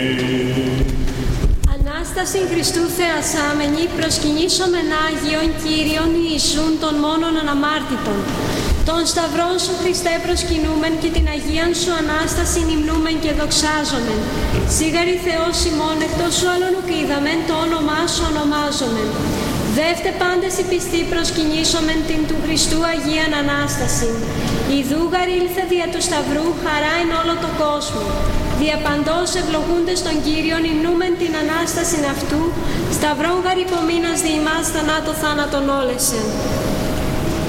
Ανάσταση Χριστού θεασάμενη, προσκυνήσομεν Άγιον Κύριον Ιησούν των μόνον αναμάρτητων. Τον Σταυρόν σου Χριστέ προσκυνούμεν και την Αγίαν σου Ανάσταση υμνούμεν και δοξάζομεν. Σίγαρη Θεός ημών, εκτός σου άλλον ουκ είδαμεν, το όνομά σου ονομάζομεν. Δεύτε πάντες οι πιστοί προσκυνήσομεν την του Χριστού Αγίαν Ανάσταση. Ιδού γαρ ήλθε δια του Σταυρού χαρά εν όλο το κόσμο. Δια παντός ευλογούντες τον Κύριον υμνούμεν την Ανάστασιν αυτού, Σταυρόν γαρ υπομείνας δι' ημάς θανάτω θάνατον όλεσεν.